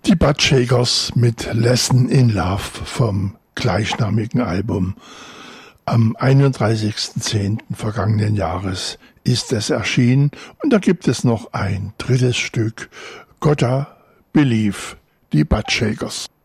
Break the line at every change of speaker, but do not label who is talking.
Die Buttshakers mit Lesson in Love vom gleichnamigen Album. Am 31.10. vergangenen Jahres ist es erschienen und da gibt es noch ein drittes Stück, Gotta Believe, die Buttshakers.